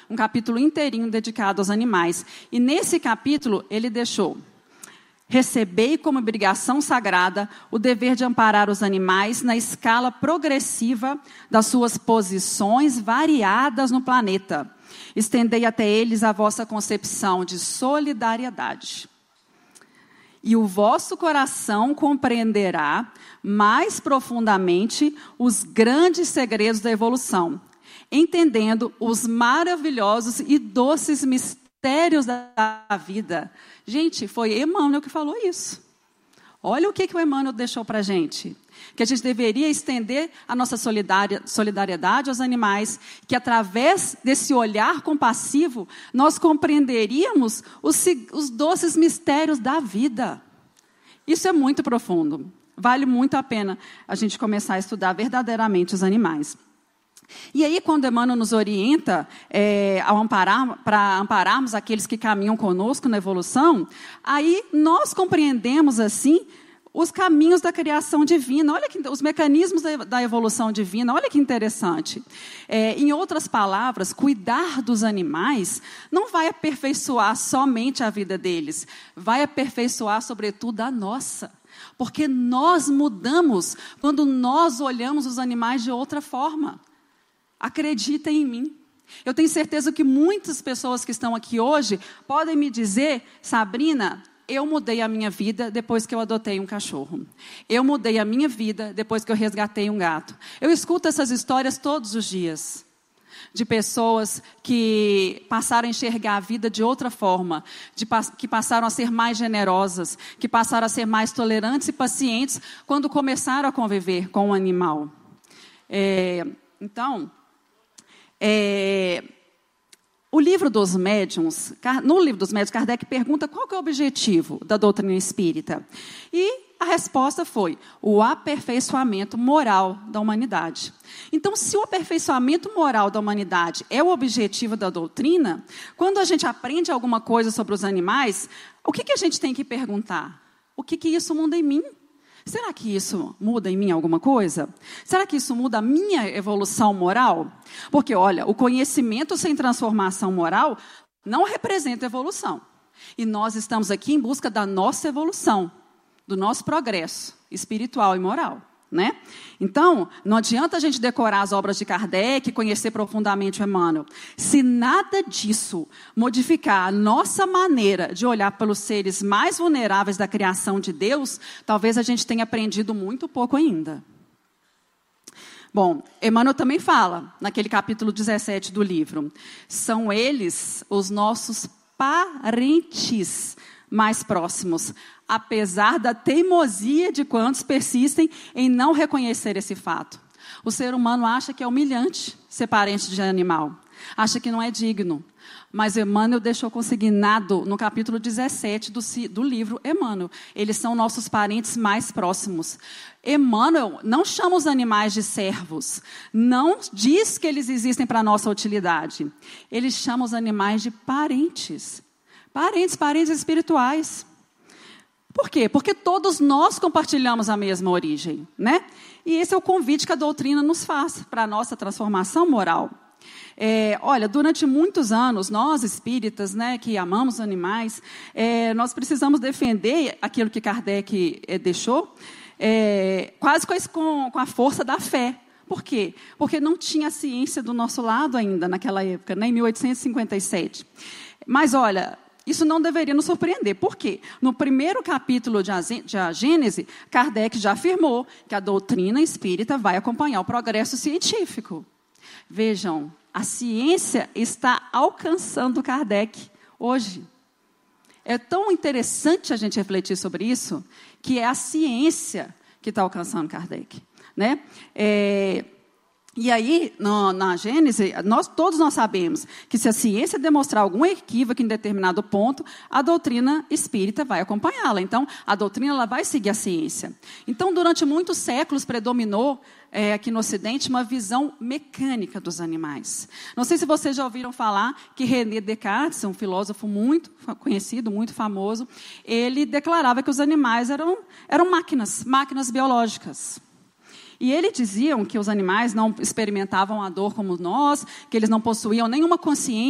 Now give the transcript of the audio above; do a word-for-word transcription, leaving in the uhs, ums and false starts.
um capítulo inteirinho dedicado aos animais. E nesse capítulo ele deixou: recebei como obrigação sagrada o dever de amparar os animais na escala progressiva das suas posições variadas no planeta. Estendei até eles a vossa concepção de solidariedade. E o vosso coração compreenderá mais profundamente os grandes segredos da evolução, entendendo os maravilhosos e doces mistérios da vida. Gente, foi Emmanuel que falou isso. Olha o que, que o Emmanuel deixou para a gente. Que a gente deveria estender a nossa solidariedade aos animais, que através desse olhar compassivo, nós compreenderíamos os, os doces mistérios da vida. Isso é muito profundo. Vale muito a pena a gente começar a estudar verdadeiramente os animais. E aí, quando Emmanuel nos orienta é, ao amparar, para ampararmos aqueles que caminham conosco na evolução, aí nós compreendemos, assim, os caminhos da criação divina. Olha que, os mecanismos da, da evolução divina, olha que interessante. É, em outras palavras, cuidar dos animais não vai aperfeiçoar somente a vida deles, vai aperfeiçoar, sobretudo, a nossa. Porque nós mudamos quando nós olhamos os animais de outra forma. Acreditem em mim. Eu tenho certeza que muitas pessoas que estão aqui hoje podem me dizer: Sabrina, eu mudei a minha vida depois que eu adotei um cachorro. Eu mudei a minha vida depois que eu resgatei um gato. Eu escuto essas histórias todos os dias. De pessoas que passaram a enxergar a vida de outra forma, de, que passaram a ser mais generosas, que passaram a ser mais tolerantes e pacientes quando começaram a conviver com o animal. É, então, é, o livro dos médiuns, no livro dos médiuns, Kardec pergunta qual que é o objetivo da doutrina espírita. E a resposta foi o aperfeiçoamento moral da humanidade. Então, se o aperfeiçoamento moral da humanidade é o objetivo da doutrina, quando a gente aprende alguma coisa sobre os animais, o que, que a gente tem que perguntar? O que, que isso muda em mim? Será que isso muda em mim alguma coisa? Será que isso muda a minha evolução moral? Porque, olha, o conhecimento sem transformação moral não representa evolução. E nós estamos aqui em busca da nossa evolução, do nosso progresso espiritual e moral, né? Então, não adianta a gente decorar as obras de Kardec, conhecer profundamente o Emmanuel. Se nada disso modificar a nossa maneira de olhar pelos seres mais vulneráveis da criação de Deus, talvez a gente tenha aprendido muito pouco ainda. Bom, Emmanuel também fala, naquele capítulo dezessete do livro, são eles os nossos parentes mais próximos, apesar da teimosia de quantos persistem em não reconhecer esse fato. O ser humano acha que é humilhante ser parente de animal, acha que não é digno. Mas Emmanuel deixou consignado no capítulo dezessete do, do livro Emmanuel. Eles são nossos parentes mais próximos. Emmanuel não chama os animais de servos, não diz que eles existem para a nossa utilidade. Ele chama os animais de parentes. Parentes, parentes espirituais. Por quê? Porque todos nós compartilhamos a mesma origem, né? E esse é o convite que a doutrina nos faz para a nossa transformação moral. É, olha, durante muitos anos, nós espíritas, né, que amamos animais, é, nós precisamos defender aquilo que Kardec é, deixou, é, quase com, com a força da fé. Por quê? Porque não tinha ciência do nosso lado ainda naquela época, né, em mil oitocentos e cinquenta e sete. Mas, olha, isso não deveria nos surpreender. Por quê? No primeiro capítulo de A Gênese, Kardec já afirmou que a doutrina espírita vai acompanhar o progresso científico. Vejam, a ciência está alcançando Kardec hoje. É tão interessante a gente refletir sobre isso, que é a ciência que está alcançando Kardec, né? É... E aí, no, na Gênese, nós, todos nós sabemos que se a ciência demonstrar algum equívoco em determinado ponto, a doutrina espírita vai acompanhá-la. Então, a doutrina ela vai seguir a ciência. Então, durante muitos séculos, predominou é, aqui no Ocidente uma visão mecânica dos animais. Não sei se vocês já ouviram falar que René Descartes, um filósofo muito conhecido, muito famoso, ele declarava que os animais eram, eram máquinas, máquinas biológicas. E ele dizia que os animais não experimentavam a dor como nós, que eles não possuíam nenhuma consciência